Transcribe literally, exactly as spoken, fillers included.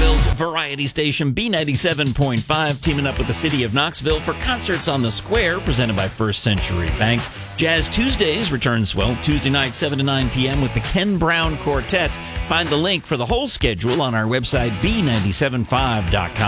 Knoxville's variety station B ninety-seven point five, teaming up with the city of Knoxville for Concerts on the Square, presented by First Century Bank. Jazz Tuesdays returns, well, Tuesday night, seven to nine p.m. with the Ken Brown Quartet. Find the link for the whole schedule on our website, b nine seven five dot com.